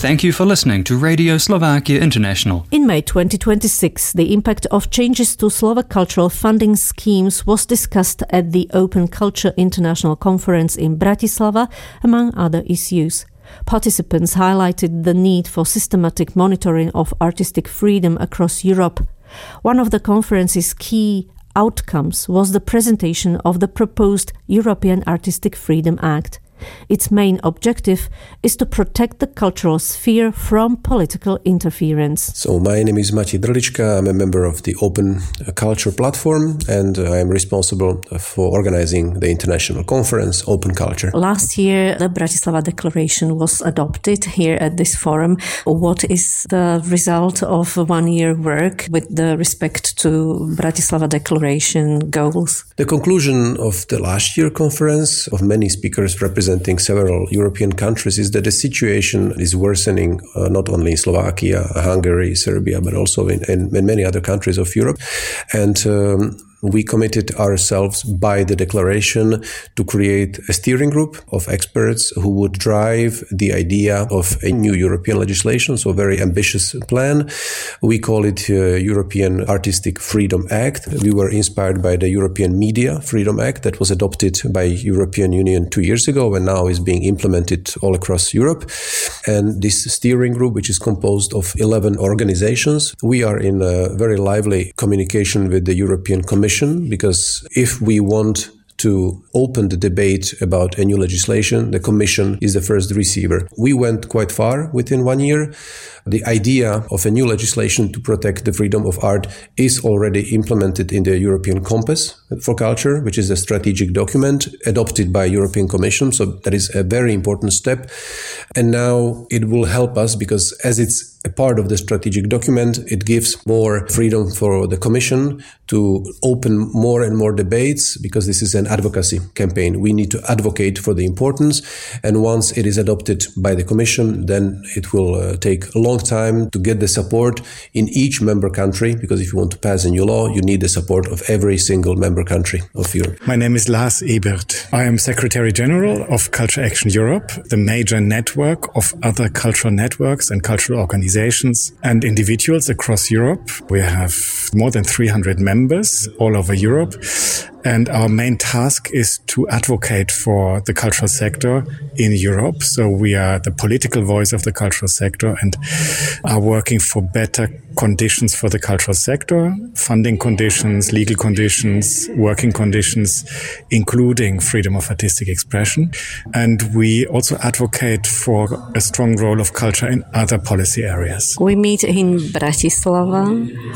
Thank you for listening to Radio Slovakia International. In May 2026, the impact of changes to Slovak cultural funding schemes was discussed at the Open Culture International Conference in Bratislava, among other issues. Participants highlighted the need for systematic monitoring of artistic freedom across Europe. One of the conference's key outcomes was the presentation of the proposed European Artistic Freedom Act. Its main objective is to protect the cultural sphere from political interference. So my name is Maciej Drlička. I'm a member of the Open Culture Platform and I am responsible for organizing the international conference Open Culture. Last year, the Bratislava Declaration was adopted here at this forum. What is the result of 1 year work with the respect to Bratislava Declaration goals? The conclusion of the last year conference of many speakers representing several European countries is that the situation is worsening not only in Slovakia, Hungary, Serbia, but also in many other countries of Europe. And we committed ourselves by the declaration to create a steering group of experts who would drive the idea of a new European legislation, so a very ambitious plan. We call it European Artistic Freedom Act. We were inspired by the European Media Freedom Act that was adopted by European Union 2 years ago and now is being implemented all across Europe. And this steering group, which is composed of 11 organizations, we are in a very lively communication with the European Commission, because if we want to open the debate about a new legislation, the Commission is the first receiver. We went quite far within 1 year. The idea of a new legislation to protect the freedom of art is already implemented in the European Compass for Culture, which is a strategic document adopted by European Commission. So that is a very important step. And now it will help us because as it's a part of the strategic document, it gives more freedom for the Commission to open more and more debates because this is an advocacy campaign. We need to advocate for the importance. And once it is adopted by the Commission, then it will take a long time to get the support in each member country, because if you want to pass a new law, you need the support of every single member country of Europe. My name is Lars Ebert. I am Secretary General of Culture Action Europe, the major network of other cultural networks and cultural organizations and individuals across Europe. We have more than 300 members all over Europe. And our main task is to advocate for the cultural sector in Europe. So we are the political voice of the cultural sector and are working for better conditions for the cultural sector, funding conditions, legal conditions, working conditions, including freedom of artistic expression. And we also advocate for a strong role of culture in other policy areas. We meet in Bratislava.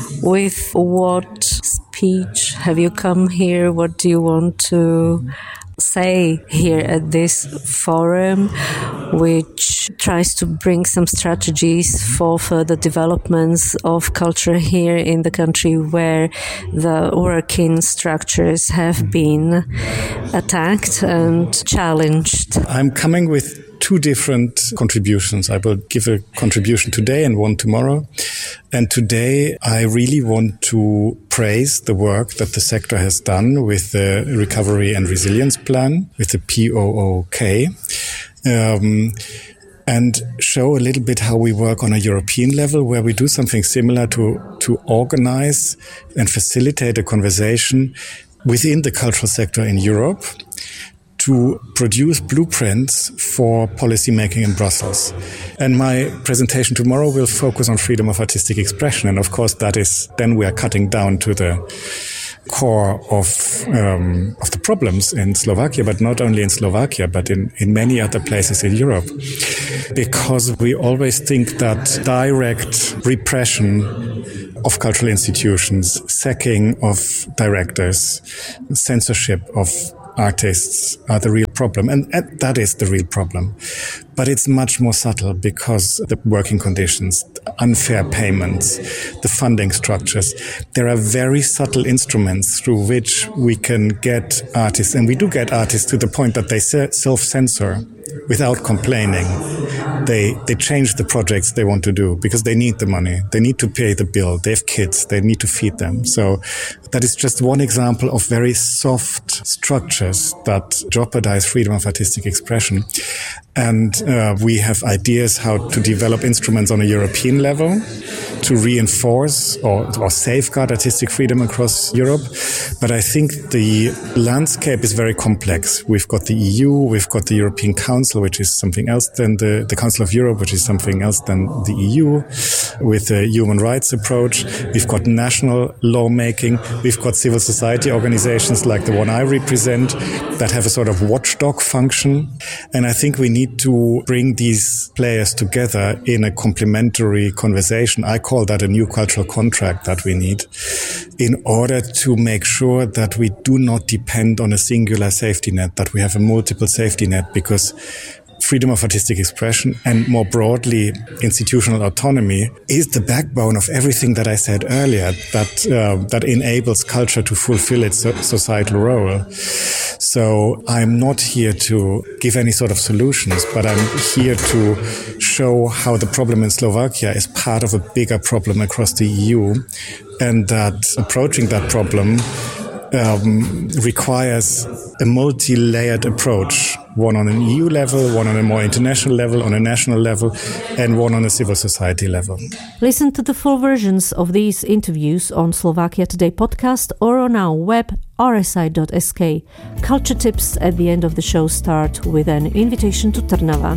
With what speech have you come here? What do you want to say here at this forum, which tries to bring some strategies for further developments of culture here in the country where the working structures have been attacked and challenged? I'm coming with two different contributions. I will give a contribution today and one tomorrow. And today I really want to praise the work that the sector has done with the Recovery and Resilience Plan, with the POOK, and show a little bit how we work on a European level, where we do something similar to organize and facilitate a conversation within the cultural sector in Europe to produce blueprints for policymaking in Brussels. And my presentation tomorrow will focus on freedom of artistic expression. And of course, then we are cutting down to the core of the problems in Slovakia, but not only in Slovakia, but in many other places in Europe. Because we always think that direct repression of cultural institutions, sacking of directors, censorship of artists are the real problem. And that is the real problem. But it's much more subtle because the working conditions, unfair payments, the funding structures, there are very subtle instruments through which we can get artists, and we do get artists to the point that they self-censor without complaining. They change the projects they want to do because they need the money. They need to pay the bill. They have kids. They need to feed them. So that is just one example of very soft structures that jeopardize freedom of artistic expression. And we have ideas how to develop instruments on a European level to reinforce or safeguard artistic freedom across Europe. But I think the landscape is very complex. We've got the EU, we've got the European Council, which is something else than the Council of Europe, which is something else than the EU, with a human rights approach. We've got national lawmaking. We've got civil society organizations like the one I represent that have a sort of watchdog function. And I think we need to bring these players together in a complementary conversation. I call that a new cultural contract that we need in order to make sure that we do not depend on a singular safety net, that we have a multiple safety net, because freedom of artistic expression and more broadly institutional autonomy is the backbone of everything that I said earlier, that enables culture to fulfill its societal role. So I'm not here to give any sort of solutions, but I'm here to show how the problem in Slovakia is part of a bigger problem across the EU, and that approaching that problem requires a multi-layered approach, one on an EU level, one on a more international level, on a national level, and one on a civil society level. Listen to the full versions of these interviews on Slovakia Today podcast or on our web rsi.sk. Culture tips at the end of the show start with an invitation to Trnava.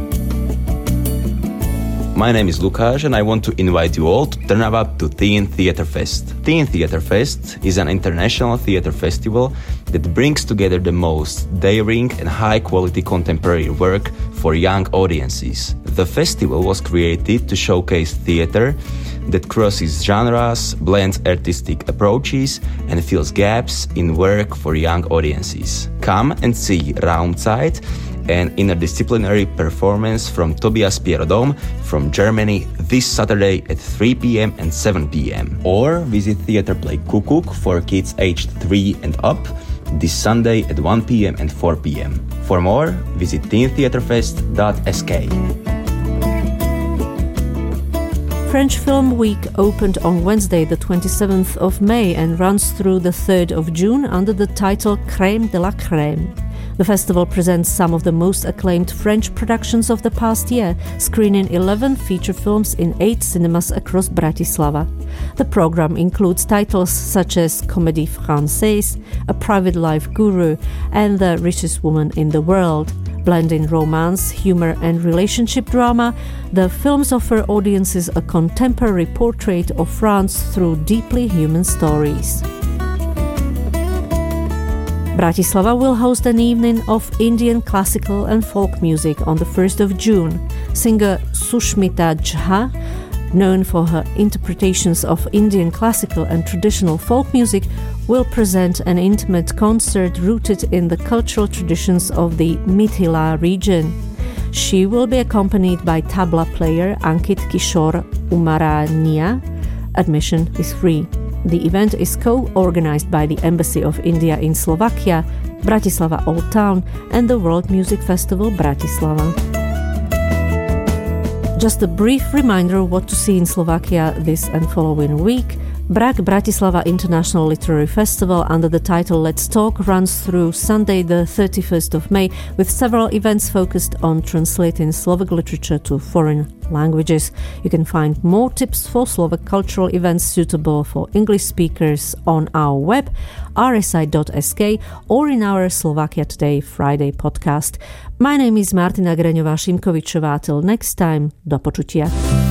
My name is Lukáš and I want to invite you all to Trnava to Teen Theatre Fest. Teen Theatre Fest is an international theatre festival that brings together the most daring and high-quality contemporary work for young audiences. The festival was created to showcase theatre that crosses genres, blends artistic approaches, and fills gaps in work for young audiences. Come and see Raumzeit, an interdisciplinary performance from Tobias Pierodom from Germany this Saturday at 3 p.m. and 7 p.m. Or visit Theatre Play Kukuk for kids aged 3 and up this Sunday at 1 p.m. and 4 p.m. For more, visit teentheatrefest.sk. French Film Week opened on Wednesday, the 27th of May and runs through the 3rd of June under the title Crème de la Crème. The festival presents some of the most acclaimed French productions of the past year, screening 11 feature films in 8 cinemas across Bratislava. The program includes titles such as Comédie Française, A Private Life Guru, and The Richest Woman in the World. Blending romance, humor, and relationship drama, the films offer audiences a contemporary portrait of France through deeply human stories. Bratislava will host an evening of Indian classical and folk music on the 1st of June. Singer Sushmita Jha, known for her interpretations of Indian classical and traditional folk music, will present an intimate concert rooted in the cultural traditions of the Mithila region. She will be accompanied by tabla player Ankit Kishore Umarania. Admission is free. The event is co-organized by the Embassy of India in Slovakia, Bratislava Old Town, and the World Music Festival Bratislava. Just a brief reminder of what to see in Slovakia this and following week. Bratislava International Literary Festival under the title Let's Talk runs through Sunday the 31st of May with several events focused on translating Slovak literature to foreign languages. You can find more tips for Slovak cultural events suitable for English speakers on our web rsi.sk or in our Slovakia Today Friday podcast. My name is Martina Greňová-Šimkovičová. Till next time, do počutia.